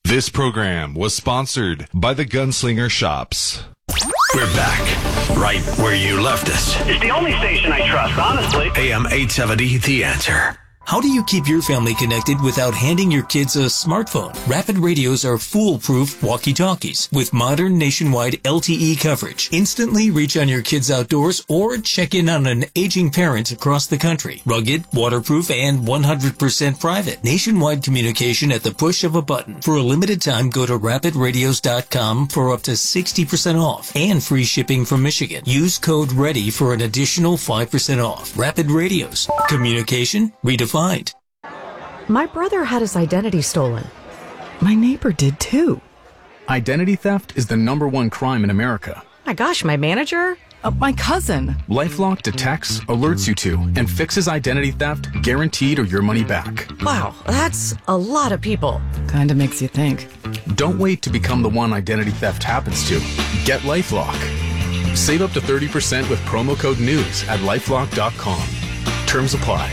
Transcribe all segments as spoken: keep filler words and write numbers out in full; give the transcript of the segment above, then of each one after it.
This program was sponsored by the Gunslinger Shops. We're back, right where you left us. It's the only station I trust, honestly. A M eight seventy, The Answer. How do you keep your family connected without handing your kids a smartphone? Rapid radios are foolproof walkie-talkies with modern nationwide L T E coverage. Instantly reach on your kids outdoors or check in on an aging parent across the country. Rugged, waterproof, and one hundred percent private. Nationwide communication at the push of a button. For a limited time, go to rapid radios dot com for up to sixty percent off and free shipping from Michigan. Use code READY for an additional five percent off. Rapid Radios. Communication redefined. My brother had his identity stolen. My neighbor did too. Identity theft is the number one crime in America. My gosh, my manager? Uh, my cousin. LifeLock detects, alerts you to, and fixes identity theft guaranteed or your money back. Wow, that's a lot of people. Kinda makes you think. Don't wait to become the one identity theft happens to. Get LifeLock. Save up to thirty percent with promo code NEWS at lifelock dot com. Terms apply.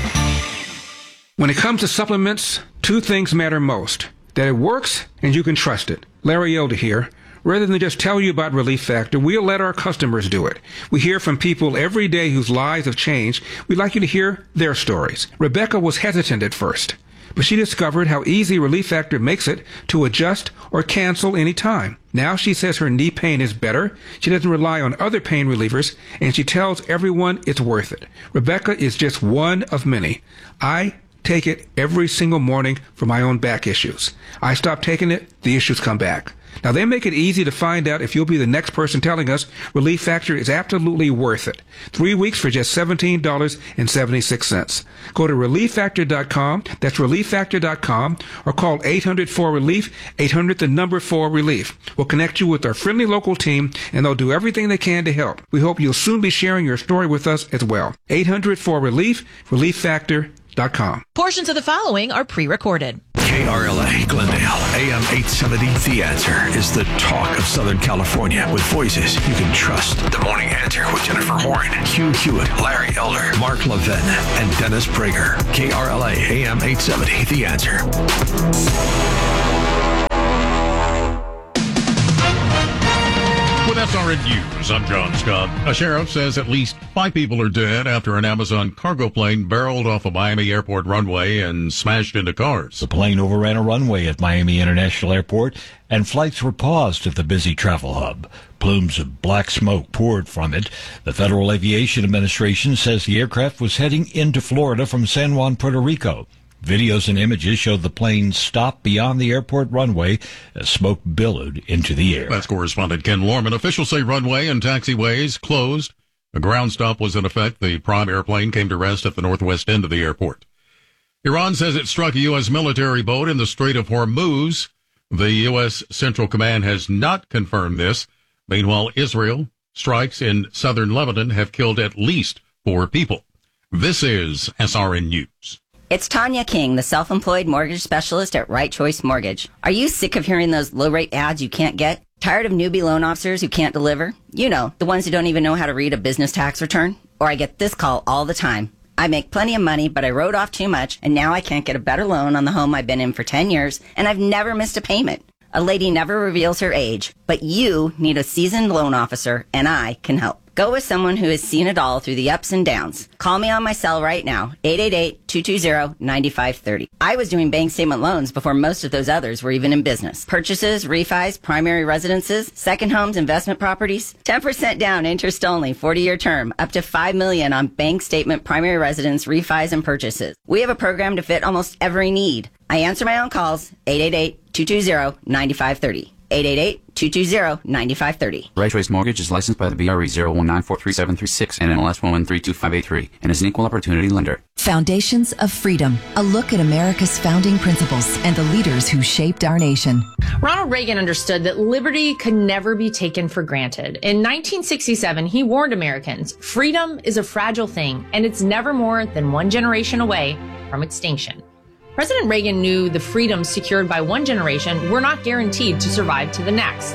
When it comes to supplements, two things matter most. That it works and you can trust it. Larry Elder here. Rather than just tell you about Relief Factor, we'll let our customers do it. We hear from people every day whose lives have changed. We'd like you to hear their stories. Rebecca was hesitant at first, but she discovered how easy Relief Factor makes it to adjust or cancel any time. Now she says her knee pain is better, she doesn't rely on other pain relievers, and she tells everyone it's worth it. Rebecca is just one of many. I take it every single morning for my own back issues. I stop taking it, the issues come back. Now, they make it easy to find out if you'll be the next person telling us Relief Factor is absolutely worth it. Three weeks for just seventeen dollars and seventy-six cents. Go to relief factor dot com, that's relief factor dot com, or call eight hundred four relief, eight hundred the number four relief. We'll connect you with our friendly local team, and they'll do everything they can to help. We hope you'll soon be sharing your story with us as well. eight hundred four relief, relief factor dot com. Portions of the following are pre-recorded. K R L A Glendale, A M eight seventy, The Answer is the talk of Southern California with voices you can trust. The Morning Answer with Jennifer Horn, Hugh Hewitt, Larry Elder, Mark Levin, and Dennis Prager. K R L A, A M eight seventy, The Answer. With S R N News, I'm John Scott. A sheriff says at least five people are dead after an Amazon cargo plane barreled off a Miami airport runway and smashed into cars. The plane overran a runway at Miami International Airport, and flights were paused at the busy travel hub. Plumes of black smoke poured from it. The Federal Aviation Administration says the aircraft was heading into Florida from San Juan, Puerto Rico. Videos and images showed the plane stop beyond the airport runway as smoke billowed into the air. That's correspondent Ken Lorman. Officials say runway and taxiways closed. A ground stop was in effect. The prime airplane came to rest at the northwest end of the airport. Iran says it struck a U S military boat in the Strait of Hormuz. The U S Central Command has not confirmed this. Meanwhile, Israel strikes in southern Lebanon have killed at least four people. This is S R N News. It's Tanya King, the self-employed mortgage specialist at Right Choice Mortgage. Are you sick of hearing those low-rate ads you can't get? Tired of newbie loan officers who can't deliver? You know, the ones who don't even know how to read a business tax return? Or I get this call all the time. I make plenty of money, but I wrote off too much, and now I can't get a better loan on the home I've been in for ten years, and I've never missed a payment. A lady never reveals her age, but you need a seasoned loan officer, and I can help. Go with someone who has seen it all through the ups and downs. Call me on my cell right now, eight eight eight, two two zero, nine five three zero. I was doing bank statement loans before most of those others were even in business. Purchases, refis, primary residences, second homes, investment properties. ten percent down, interest only, forty-year term, up to five million dollars on bank statement, primary residence, refis, and purchases. We have a program to fit almost every need. I answer my own calls, eight eight eight, two two zero, nine five three zero. eight eight eight, two two zero, nine five three zero. Right Choice Mortgage is licensed by the B R E zero one nine four three seven three six and N M L S one one three two five eight three and is an equal opportunity lender. Foundations of Freedom, a look at America's founding principles and the leaders who shaped our nation. Ronald Reagan understood that liberty could never be taken for granted. In nineteen sixty-seven, he warned Americans, freedom is a fragile thing, and it's never more than one generation away from extinction. President Reagan knew the freedoms secured by one generation were not guaranteed to survive to the next.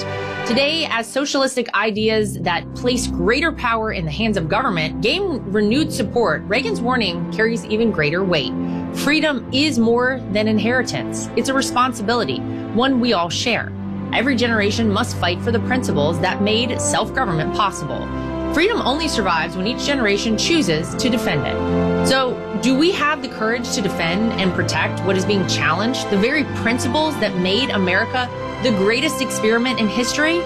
Today, as socialistic ideas that place greater power in the hands of government gain renewed support, Reagan's warning carries even greater weight. Freedom is more than inheritance. It's a responsibility, one we all share. Every generation must fight for the principles that made self-government possible. Freedom only survives when each generation chooses to defend it. So, do we have the courage to defend and protect what is being challenged, the very principles that made America the greatest experiment in history?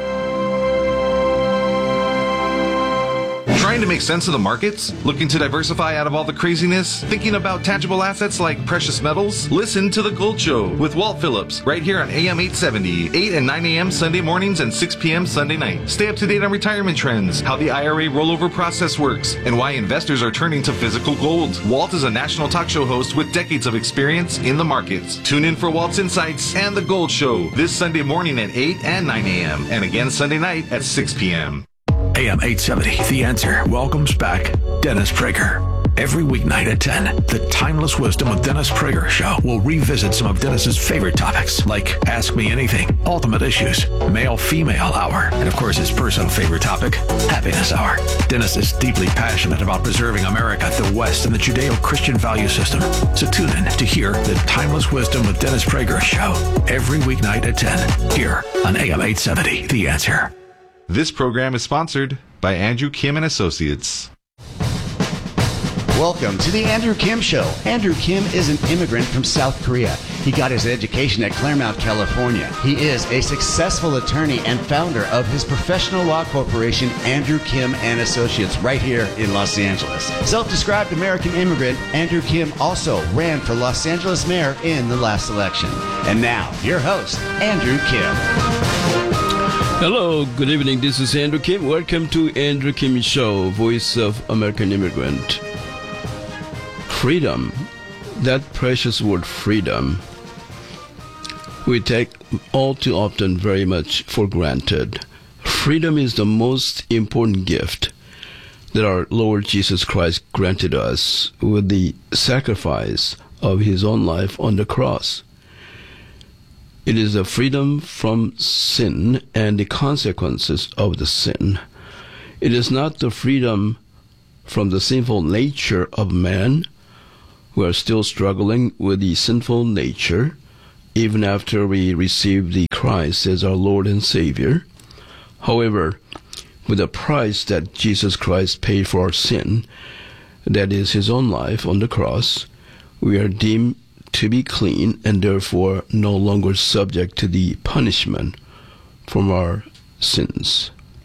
Trying to make sense of the markets? Looking to diversify out of all the craziness? Thinking about tangible assets like precious metals? Listen to The Gold Show with Walt Phillips right here on A M eight seventy, eight and nine a.m. Sunday mornings and six p.m. Sunday night. Stay up to date on retirement trends, how the I R A rollover process works, and why investors are turning to physical gold. Walt is a national talk show host with decades of experience in the markets. Tune in for Walt's Insights and The Gold Show this Sunday morning at eight and nine a.m. and again Sunday night at six p.m. A M eight seventy, The Answer, welcomes back Dennis Prager. Every weeknight at ten, the Timeless Wisdom of Dennis Prager show will revisit some of Dennis's favorite topics, like Ask Me Anything, Ultimate Issues, Male-Female Hour, and of course his personal favorite topic, Happiness Hour. Dennis is deeply passionate about preserving America, the West, and the Judeo-Christian value system. So tune in to hear the Timeless Wisdom of Dennis Prager show every weeknight at ten, here on A M eight seventy, The Answer. This program is sponsored by Andrew Kim and Associates. Welcome to the Andrew Kim Show. Andrew Kim is an immigrant from South Korea. He got his education at Claremont, California. He is a successful attorney and founder of his professional law corporation, Andrew Kim and Associates, right here in Los Angeles. Self-described American immigrant, Andrew Kim also ran for Los Angeles mayor in the last election. And now, your host, Andrew Kim. Hello, good evening. This is Andrew Kim. Welcome to Andrew Kim Show, Voice of American Immigrant. Freedom, that precious word freedom, we take all too often very much for granted. Freedom is the most important gift that our Lord Jesus Christ granted us with the sacrifice of his own life on the cross. It is the freedom from sin and the consequences of the sin. It is not the freedom from the sinful nature of man. We are still struggling with the sinful nature even after we receive the Christ as our Lord and Savior. However, with the price that Jesus Christ paid for our sin, that is his own life on the cross, we are deemed to be clean and therefore no longer subject to the punishment from our sins.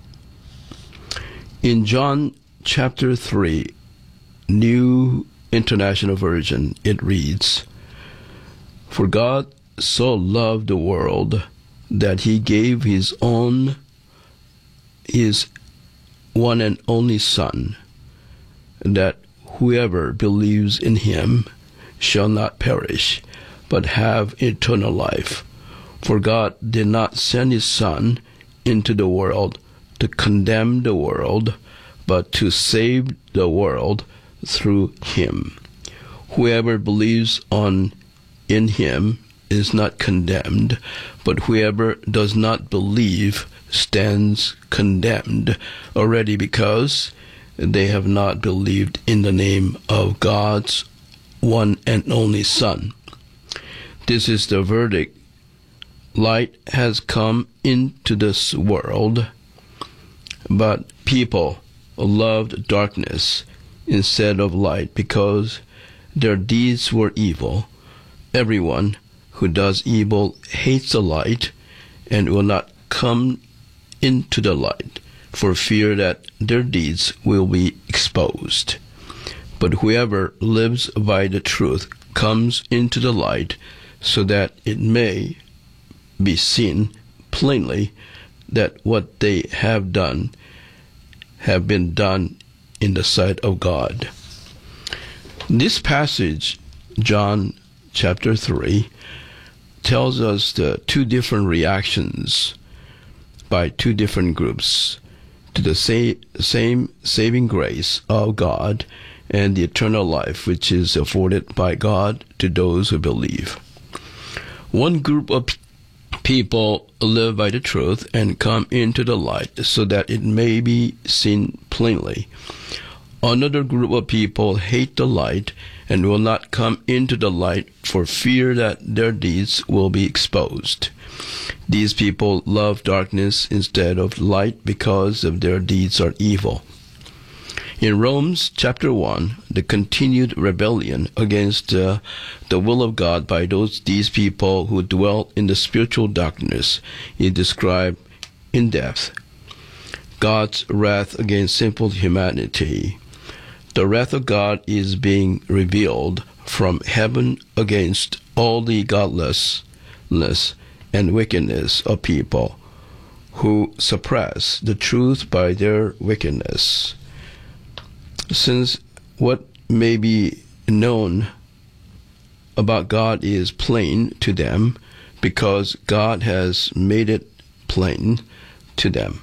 In John chapter three, New International Version, it reads, "For God so loved the world that he gave his own, his one and only Son, that whoever believes in him shall not perish, but have eternal life. For God did not send his Son into the world to condemn the world, but to save the world through him. Whoever believes on in him is not condemned, but whoever does not believe stands condemned already, because they have not believed in the name of God's one and only Son. This is the verdict. Light has come into this world, but people loved darkness instead of light because their deeds were evil. Everyone who does evil hates the light and will not come into the light for fear that their deeds will be exposed. But whoever lives by the truth comes into the light, so that it may be seen plainly that what they have done have been done in the sight of God." This passage, John chapter three, tells us the two different reactions by two different groups to the sa- same saving grace of God and the eternal life which is afforded by God to those who believe. One group of people live by the truth and come into the light so that it may be seen plainly. Another group of people hate the light and will not come into the light for fear that their deeds will be exposed. These people love darkness instead of light because of their deeds are evil. In Romans chapter one, the continued rebellion against uh, the will of God by those these people who dwell in the spiritual darkness is described in depth. God's wrath against sinful humanity. The wrath of God is being revealed from heaven against all the godlessness and wickedness of people who suppress the truth by their wickedness. Since what may be known about God is plain to them, because God has made it plain to them.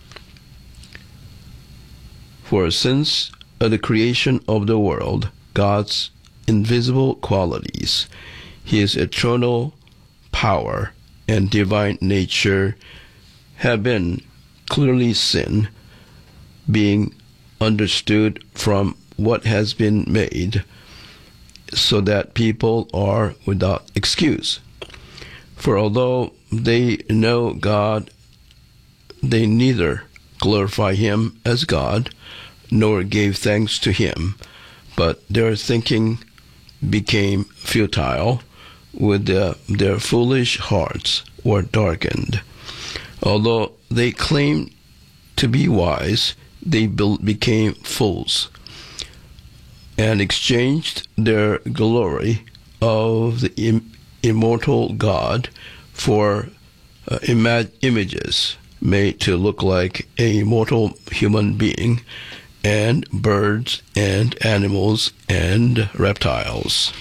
For since at the creation of the world, God's invisible qualities, His eternal power and divine nature have been clearly seen, being understood from what has been made, so that people are without excuse. For although they know God, they neither glorify Him as God, nor gave thanks to Him, but their thinking became futile, with the, their foolish hearts were darkened. Although they claimed to be wise, they be- became fools, and exchanged their glory of the im- immortal God for uh, ima- images made to look like a mortal human being, and birds and animals and reptiles.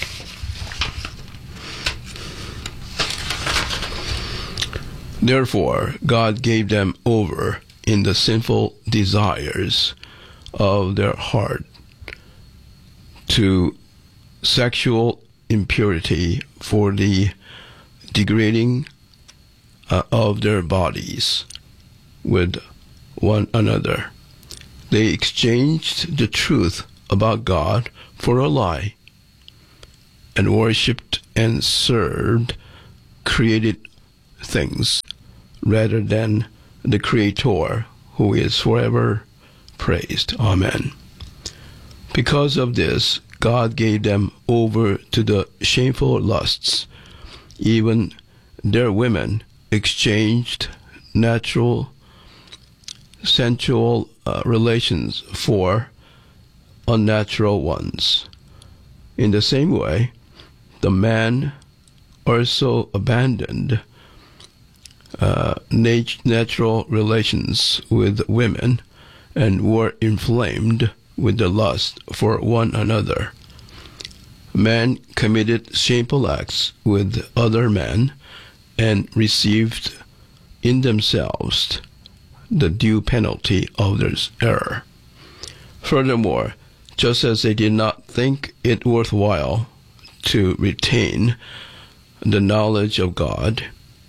Therefore, God gave them over in the sinful desires of their heart to sexual impurity for the degrading uh, of their bodies with one another. They exchanged the truth about God for a lie, and worshipped and served created things rather than the Creator, who is forever praised. Amen. Because of this, God gave them over to the shameful lusts. Even their women exchanged natural, sensual uh, relations for unnatural ones. In the same way, the man also abandoned uh, nat- natural relations with women and were inflamed with the lust for one another. Men committed shameful acts with other men and received in themselves the due penalty of their error. Furthermore, just as they did not think it worthwhile to retain the knowledge of God,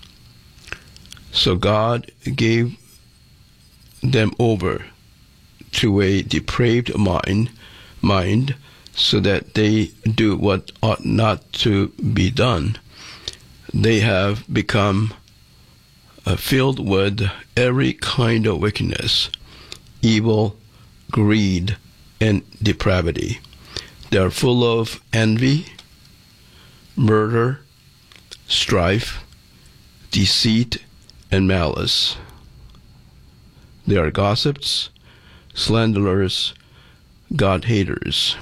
so God gave them over to a depraved mind, mind, so that they do what ought not to be done. They have become uh, filled with every kind of wickedness, evil, greed, and depravity. They are full of envy, murder, strife, deceit, and malice. They are gossips, slanderers, God-haters,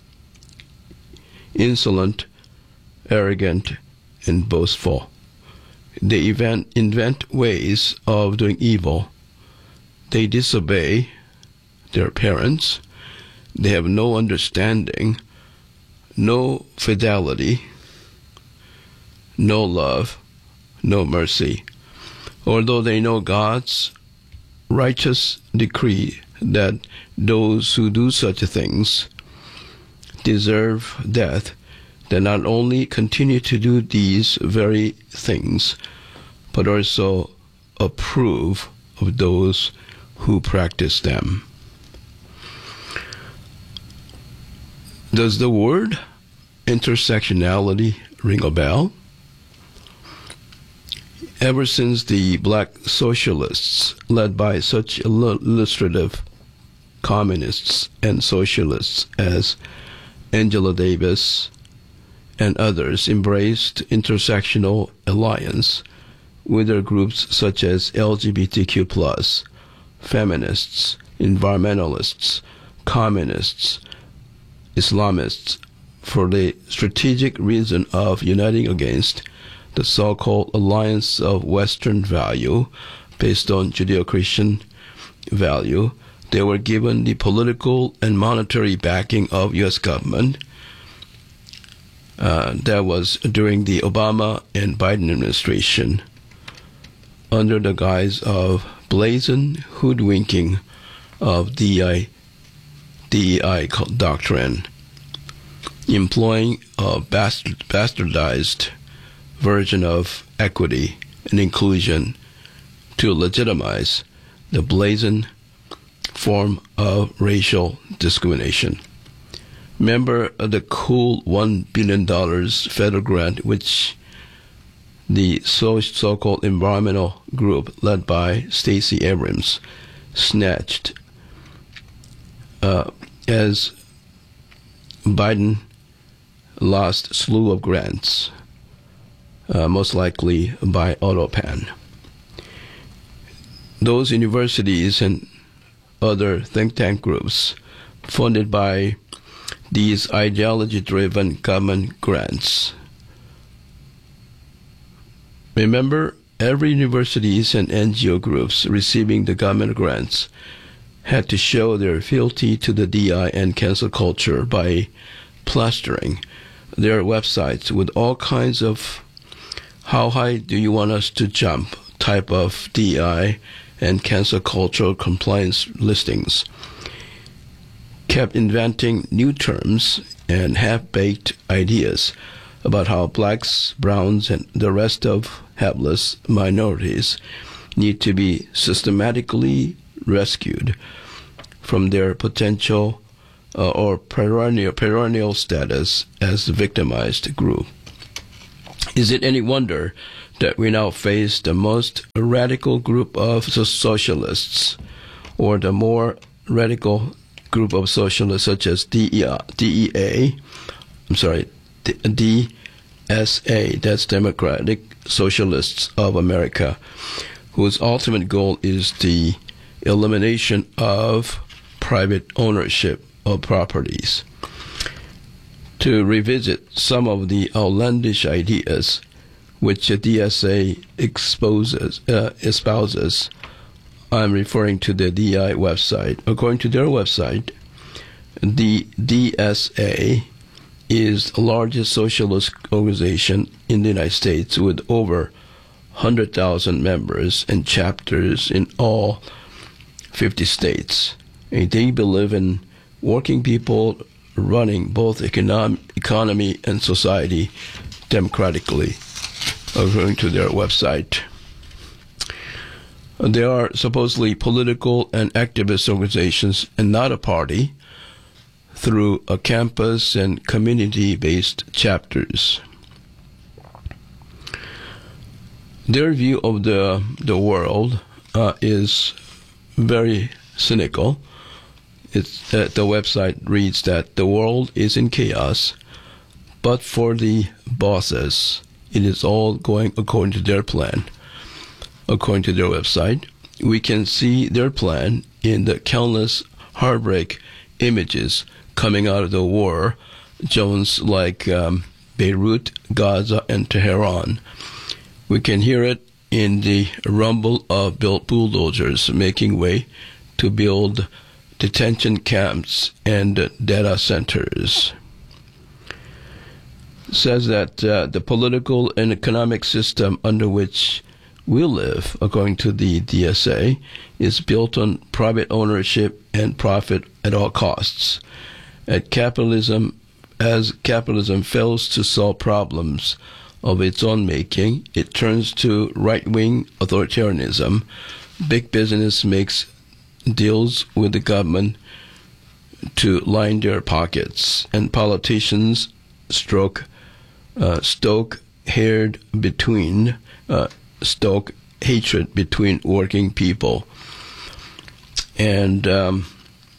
insolent, arrogant, and boastful. They invent, invent ways of doing evil. They disobey their parents. They have no understanding, no fidelity, no love, no mercy. Although they know God's righteous decree that those who do such things deserve death, they not only continue to do these very things, but also approve of those who practice them. Does the word intersectionality ring a bell? Ever since the black socialists, led by such illustrative communists and socialists as Angela Davis and others, embraced intersectional alliance with their groups such as L G B T Q plus, feminists, environmentalists, communists, Islamists, for the strategic reason of uniting against the so-called alliance of Western value based on Judeo-Christian value. They were given the political and monetary backing of U S government. Uh, that was during the Obama and Biden administration, under the guise of blazing hoodwinking of D E I, D E I doctrine, employing a bastard, bastardized version of equity and inclusion to legitimize the blazing form of racial discrimination. Remember the cool one billion dollars federal grant which the so, so-called environmental group led by Stacey Abrams snatched uh, as Biden lost slew of grants, uh, most likely by Autopan. Those universities and other think tank groups funded by these ideology-driven government grants. Remember, every universities and N G O groups receiving the government grants had to show their fealty to the D E I and cancel culture by plastering their websites with all kinds of "how high do you want us to jump" type of D E I and cancel culture compliance listings, kept inventing new terms and half-baked ideas about how blacks, browns, and the rest of helpless minorities need to be systematically rescued from their potential uh, or perennial, perennial status as a victimized group. Is it any wonder that we now face the most radical group of socialists, or the more radical group of socialists such as D E A, I'm sorry, D S A, that's Democratic Socialists of America, whose ultimate goal is the elimination of private ownership of properties. To revisit some of the outlandish ideas which the D S A exposes, uh, espouses, I'm referring to the D E I website. According to their website, the D S A is the largest socialist organization in the United States with over one hundred thousand members and chapters in all fifty states. And they believe in working people running both econom- economy and society democratically, according to their website. They are supposedly political and activist organizations and not a party, through a campus and community-based chapters. Their view of the the world uh, is very cynical. It's, uh, the website reads that the world is in chaos, but for the bosses, it is all going according to their plan. According to their website, we can see their plan in the countless heartbreak images coming out of the war zones like um, Beirut, Gaza, and Tehran. We can hear it in the rumble of bulldozers making way to build detention camps and data centers. It says that uh, the political and economic system under which we live, according to the D S A, is built on private ownership and profit at all costs. At capitalism, as capitalism fails to solve problems of its own making. It turns to right-wing authoritarianism. Big business makes deals with the government to line their pockets, and politicians stroke, uh, stoke hate between, uh, stoke hatred between working people. And um,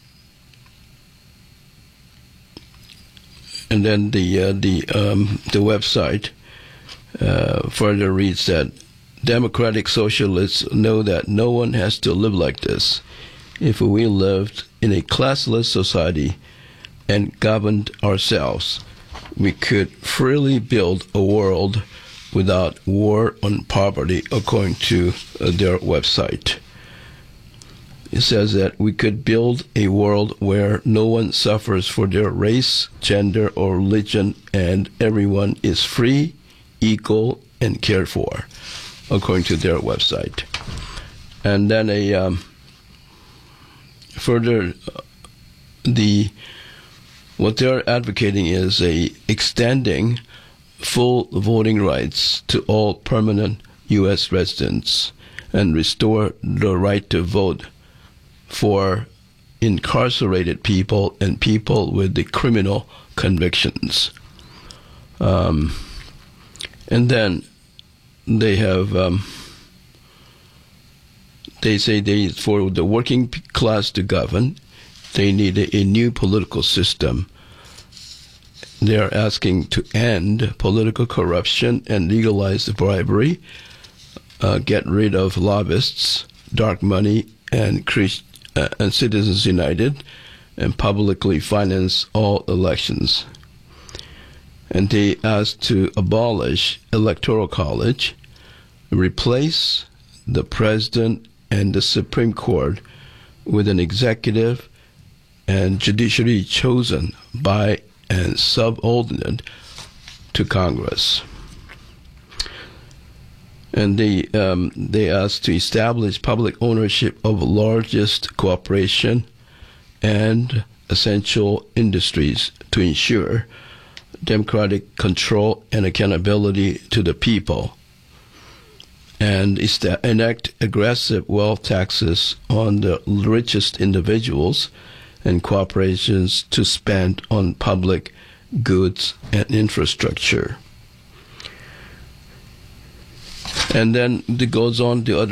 and then the uh, the um, the website uh, further reads that democratic socialists know that no one has to live like this. If we lived in a classless society and governed ourselves, we could freely build a world without war on poverty, according to uh, their website. It says that we could build a world where no one suffers for their race, gender, or religion, and everyone is free, equal, and cared for, according to their website. And then a um, further, uh, the what they're advocating is a extending full voting rights to all permanent U S residents and restore the right to vote for incarcerated people and people with the criminal convictions. Um, and then they have, um, they say they for the working class to govern, they need a, a new political system. They are asking to end political corruption and legalize bribery, uh, get rid of lobbyists, dark money, and, Christ- uh, and Citizens United, and publicly finance all elections. And they ask to abolish Electoral College, replace the President and the Supreme Court with an executive and judiciary chosen by and subordinate to Congress. And they um, they asked to establish public ownership of largest corporation and essential industries to ensure democratic control and accountability to the people, and enact aggressive wealth taxes on the richest individuals and corporations to spend on public goods and infrastructure. And then it goes on the other